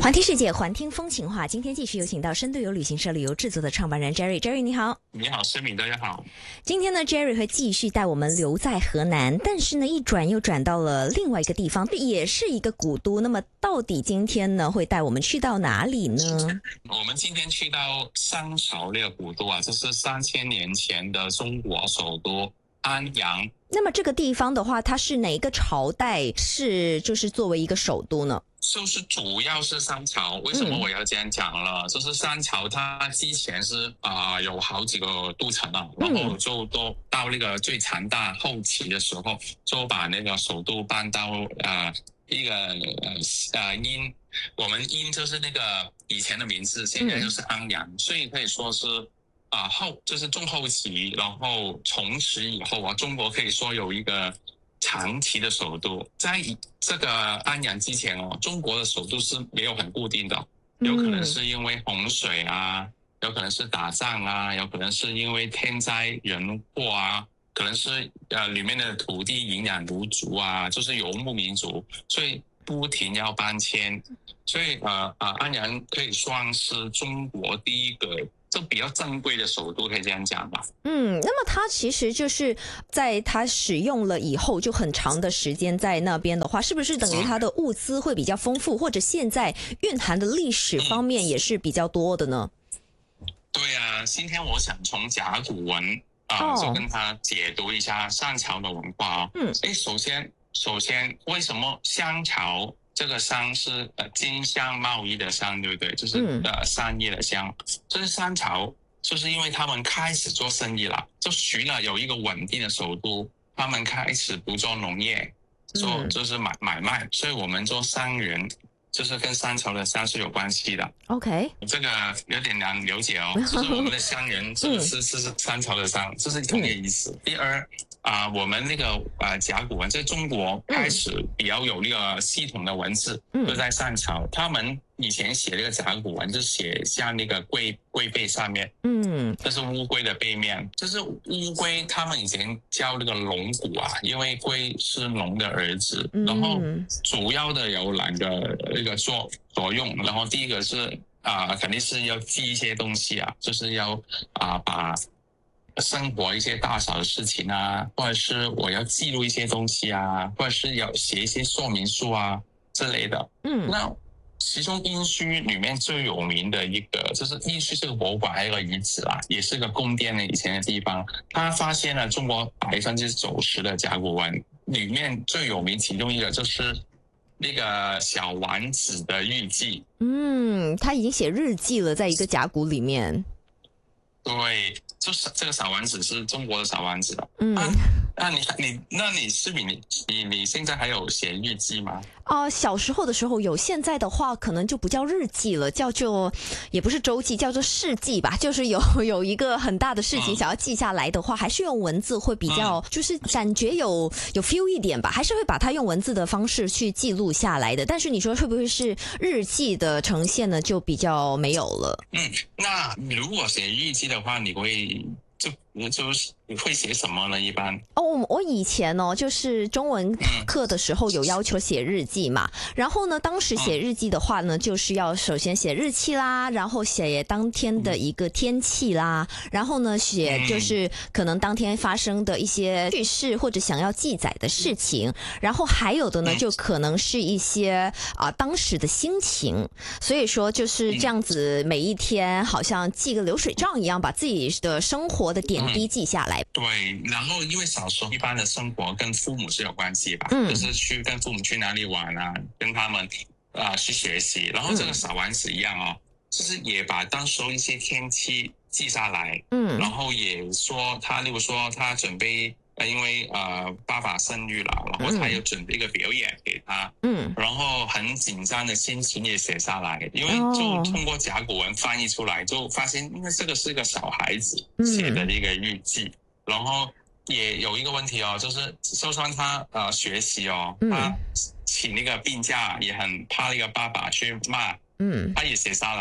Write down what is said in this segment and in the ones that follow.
环听世界，环听风情话。今天继续有请到深度游旅行社旅游制作的创办人 Jerry。Jerry 你好。 你好，诗敏，大家好。 今天呢 Jerry 会继续带我们留在河南，但是呢一转又转到了另外一个地方，也是一个古都。那么到底今天呢会带我们去到哪里呢？ 我们今天去到商朝那个古都啊，这是3000年前的中国首都安阳。 那么这个地方的话，它是哪一个朝代就是作为一个首都呢？ 就是主要是商朝。为什么我要这样讲了？就是商朝它之前是有好几个都城啊，然后就都到那个最强大后期的时候，就把那个首都搬到一个殷，我们殷就是那个以前的名字，现在就是安阳，所以可以说是就是中后期，然后从此以后啊，中国可以说有一个长期的首都。在这个安阳之前哦，中国的首都是没有很固定的，有可能是因为洪水啊，有可能是打仗啊，有可能是因为天灾人祸啊，可能是里面的土地营养不足啊，就是游牧民族，所以不停要搬迁。所以安阳可以算是中国第一个就比较正规的首都，可以这样讲吧。 那么它其实就是在它使用了以后就很长的时间在那边的话，是不是等于它的物资会比较丰富，或者现在蕴含的历史方面也是比较多的呢？ 对啊，今天我想从甲骨文就跟他解读一下商朝的文化首先为什么商朝这个商是经商贸易的商，对不对？就是商业的商。就是商朝就是因为他们开始做生意了，就徐了有一个稳定的首都，他们开始不做农业，就是买卖，所以我们做商人就是跟商朝的商是有关系的。 OK， 这个有点难了解哦，就是我们的商人这个是商朝的商，这是同一个意思。第二我们那个甲骨文在中国开始比较有那个系统的文字，就在商朝，他们以前写那个甲骨文就写像那个龟背上面，这是乌龟的背面，就是乌龟他们以前叫那个龙骨啊，因为龟是龙的儿子，然后主要的有两个那个作用，然后第一个是肯定是要记一些东西啊，就是要把生活一些大小的事情啊，或者是我要记录一些东西啊，或者是要写一些说明书啊之类的。那其中殷墟里面最有名的一个就是殷墟是个博物馆，还有一个遗址啊，也是个宫殿的以前的地方。他发现了中国90%的甲骨文，里面最有名其中一个就是那个小王子的日记。 他已经写日记了，在一个甲骨里面。 对，就是这个小王子是中国的小王子。那你视频你现在还有写日记吗？ 小时候的时候有，现在的话可能就不叫日记了，叫做也不是周记，叫做事记吧。就是有一个很大的事情想要记下来的话，还是用文字会比较，就是感觉有 feel 一点吧，还是会把它用文字的方式去记录下来的。但是你说会不会是日记的呈现呢？就比较没有了。 那如果写日记的话，你会就是会写什么呢？一般我以前就是中文课的时候有要求写日记嘛，然后呢，当时写日记的话呢，就是要首先写日期啦，然后写当天的一个天气啦，然后呢写就是可能当天发生的一些趣事或者想要记载的事情，然后还有的呢就可能是一些当时的心情，所以说就是这样子，每一天好像记个流水账一样，把自己的生活的点滴记下来。 对，然后因为小时候一般的生活跟父母是有关系吧，就是跟父母去哪里玩啊，跟他们去学习，然后这个小王子一样就是也把当时一些天气记下来，然后也说例如说他准备因为爸爸生日了，然后他有准备一个表演给他，然后很紧张的心情也写下来，因为就通过甲骨文翻译出来，就发现因为这个是一个小孩子写的一个日记，然后也有一个问题就是就算他学习他请那个病假也很怕那个爸爸去骂，他也写下来，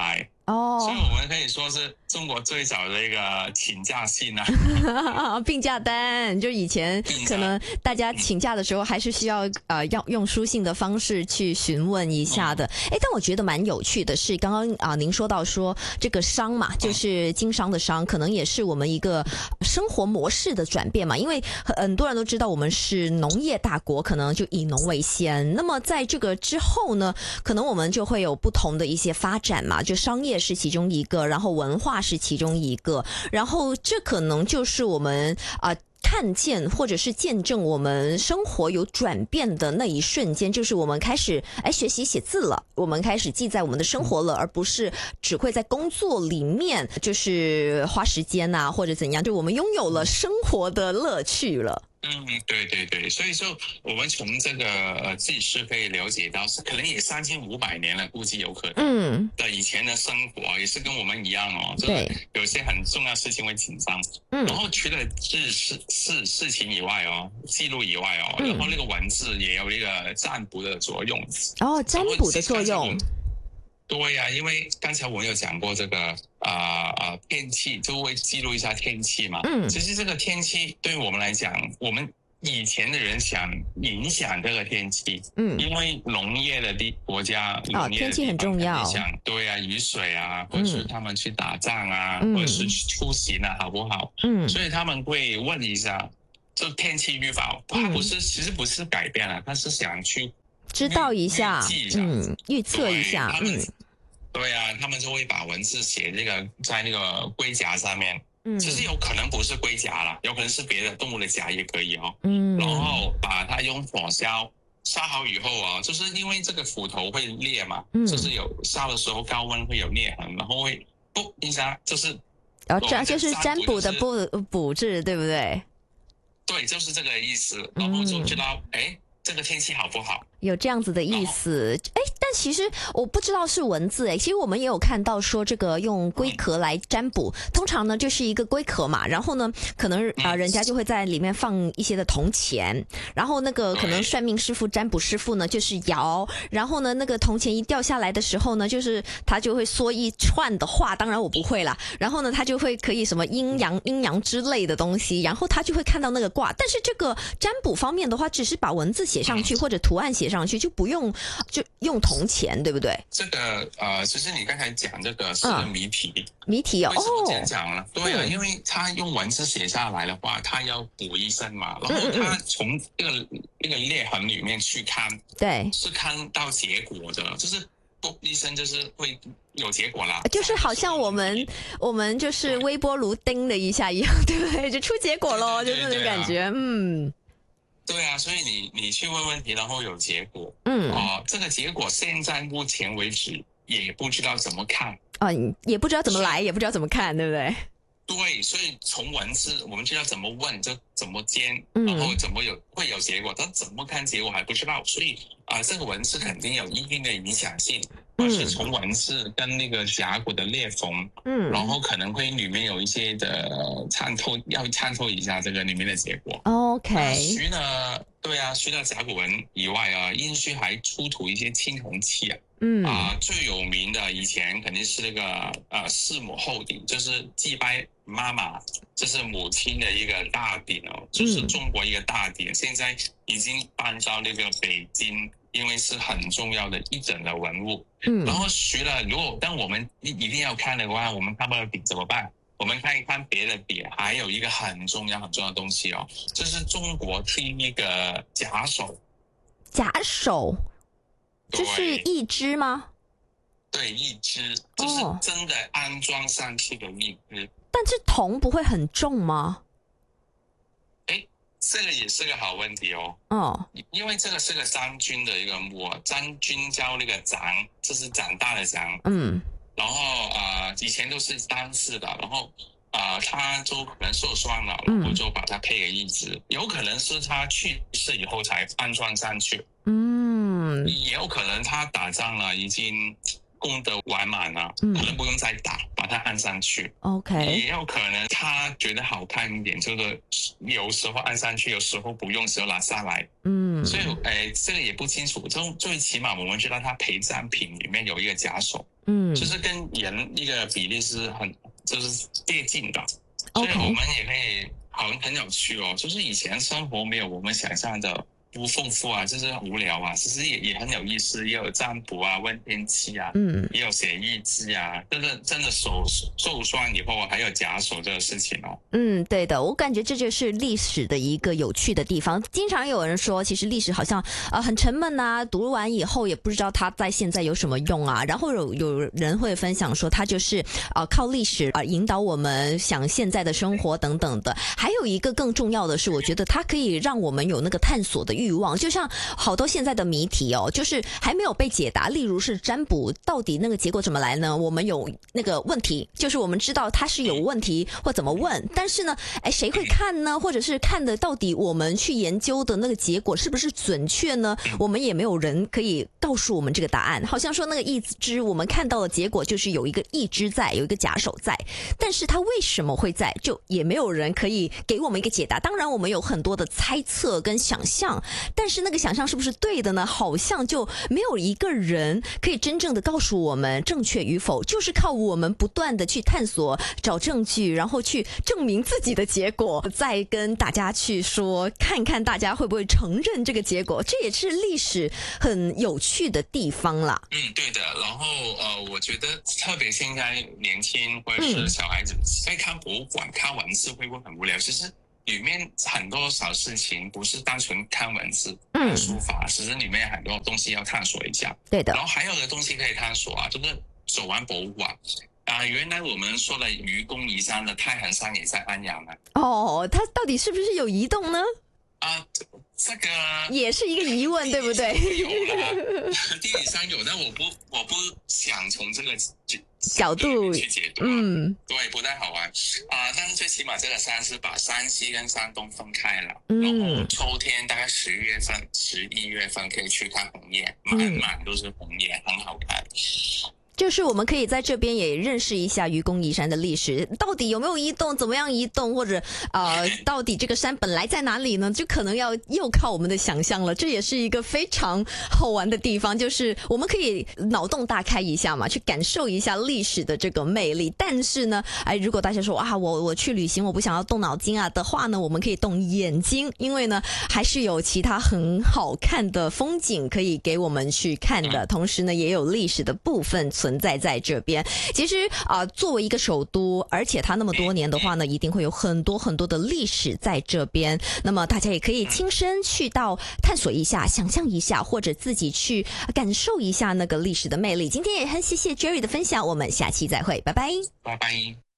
所以我们可以说是中国最早的一个请假信啊， 病假单。就以前可能大家请假的时候还是需要要用书信的方式去询问一下的。但我觉得蛮有趣的是，刚刚您说到说这个商嘛，就是经商的商，可能也是我们一个生活模式的转变嘛。因为很多人都知道我们是农业大国，可能就以农为先。那么在这个之后呢，可能我们就会有不同的一些发展嘛，就商业是其中一个，然后文化是其中一个，然后这可能就是我们看见或者是见证我们生活有转变的那一瞬间，就是我们开始学习写字了，我们开始记在我们的生活了，而不是只会在工作里面就是花时间啊或者怎样，就我们拥有了生活的乐趣了。 对，所以说我们从这个记事可以了解到，是可能也3500年了，估计有可能。的以前的生活也是跟我们一样哦，就是有些很重要的事情会紧张。然后除了事情以外哦，记录以外哦，然后那个文字也有一个占卜的作用。 占卜的作用。 对呀，因为刚才我有讲过这个天气，就会记录一下天气嘛。其实这个天气对于我们来讲，我们以前的人想影响这个天气，因为农业的国家， 天气很重要。 对啊，雨水啊，或者是他们去打仗啊，或者是出行啊，好不好？所以他们会问一下，就天气预报，他其实不是改变了，他是想去知道一下，预测一下。 对啊，他们就会把文字写在那个龟甲上面。其实有可能不是龟甲啦，有可能是别的动物的甲也可以哦。然后把它用火烧好以后啊，就是因为这个斧头会裂嘛，就是有烧的时候高温会有裂痕，然后会一下就是这就是占卜的卜字，对不对？ 对，就是这个意思。然后就知道这个天气好不好？ 有这样子的意思。但其实我不知道是文字其实我们也有看到说这个用龟壳来占卜，通常呢就是一个龟壳嘛，然后呢可能人家就会在里面放一些的铜钱，然后那个可能算命师傅占卜师傅呢就是摇，然后呢那个铜钱一掉下来的时候呢，就是他就会说一串的话，当然我不会啦，然后呢他就会可以什么阴阳之类的东西，然后他就会看到那个卦。但是这个占卜方面的话，只是把文字写上去或者图案写上去，就不用就用铜钱，对不对？ 这个其实你刚才讲这个是个谜题。 谜题为什么这样讲呢？对啊，因为他用文字写下来的话，他要补一声嘛，然后他从那个裂痕里面去看， 对， 是看到结果的，就是啵一声就是会有结果啦， 就是好像我们就是微波炉叮了一下一样，对不对？就出结果咯，就那种感觉。 对啊，所以你去问问题，然后有结果。这个结果现在目前为止也不知道怎么看也不知道怎么来，也不知道怎么看，对不对？ 对，所以从文字我们知道怎么问，就怎么接，然后会有结果，但怎么看结果还不知道，所以这个文字肯定有一定的影响性。是从文字跟那个甲骨的裂缝，然后可能会里面有一些的要参透一下这个里面的结果。 OK。 除了甲骨文以外殷墟还出土一些青铜器最有名的以前肯定是那个四母后鼎，就是祭拜妈妈，这是母亲的一个大鼎就是中国一个大鼎，现在已经搬到那个北京，因为是很重要的一整的文物。然后但我们一定要看的话，我们看不到鼎怎么办？我们看一看别的鼎，还有一个很重要的东西这是中国第一个假手。 假手？这是一只吗？ 对，一只，就是真的安装上去的一只。 但这铜不会很重吗？ 这个也是个好问题因为这个是个张君的一个墓，张君教那个长，这是长大的长。然后以前都是单式的，然后他就可能受伤了，然后就把它配给一只，有可能是他去世以后才安装上去。也有可能他打仗了，已经功德完满了，可能不用再打，把它按上去。 OK， 也有可能他觉得好看一点，就是有时候按上去，有时候不用时候拿下来。所以这个也不清楚。最起码我们知道它陪葬品里面有一个假手，就是跟人一个比例是就是接近的。所以我们也可以很有趣哦，就是以前生活没有我们想象的不丰富啊，就是无聊啊，其实也很有意思，也有占卜啊，问天气啊，也有写日记啊，真的手受伤以后还有假手这个事情哦。 对的，我感觉这就是历史的一个有趣的地方。经常有人说，其实历史好像很沉闷啊，读完以后也不知道它在现在有什么用啊。然后有人会分享说，它就是靠历史引导我们想现在的生活等等的。还有一个更重要的是，我觉得它可以让我们有那个探索的欲望，就像好多现在的谜题哦，就是还没有被解答。例如是占卜，到底那个结果怎么来呢？我们有那个问题，就是我们知道它是有问题或怎么问，但是呢，谁会看呢？或者是看的到底我们去研究的那个结果是不是准确呢？我们也没有人可以告诉我们这个答案。好像说那个意知，我们看到的结果就是有一个意知在，有一个假手在，但是它为什么会在，就也没有人可以给我们一个解答。当然我们有很多的猜测跟想象，但是那个想象是不是对的呢？好像就没有一个人可以真正的告诉我们正确与否，就是靠我们不断的去探索，找证据，然后去证明自己的结果，再跟大家去说，看看大家会不会承认这个结果。这也是历史很有趣的地方啦。 对的。然后我觉得特别现在年轻或者是小孩子在看博物馆看文字会不会很无聊？其实里面很多小事情不是单纯看文字、看书法，其实里面很多东西要探索一下。 对的。 然后还有的东西可以探索啊，就是走完博物馆原来我们说的愚公移山的太行山也在安阳啊。 它到底是不是有移动呢？ 这个也是一个疑问，对不对？ 有啦，地理上有，但我不想从这个角度去解读。对，不太好玩但是最起码这个山是把山西跟山东分开了。然后秋天大概10月份、11月份可以去看红叶，满都是红叶，很好看。 就是我们可以在这边也认识一下愚公移山的历史，到底有没有移动，怎么样移动，或者到底这个山本来在哪里呢？就可能要又靠我们的想象了。这也是一个非常好玩的地方，就是我们可以脑洞大开一下嘛，去感受一下历史的这个魅力。但是呢，如果大家说我去旅行，我不想要动脑筋的话呢，我们可以动眼睛，因为呢还是有其他很好看的风景可以给我们去看的，同时呢也有历史的部分存在在这边。其实作为一个首都，而且它那么多年的话呢，一定会有很多很多的历史在这边。那么大家也可以亲身去到探索一下，想象一下，或者自己去感受一下那个历史的魅力。今天也很谢谢 Jerry 的分享，我们下期再会，拜拜。 拜拜。